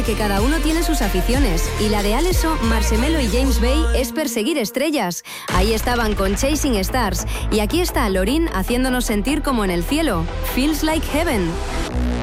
Oye, que cada uno tiene sus aficiones. Y la de Alesso, Marshmello y James Bay es perseguir estrellas. Ahí estaban con Chasing Stars. Y aquí está Lorin haciéndonos sentir como en el cielo. Feels like heaven.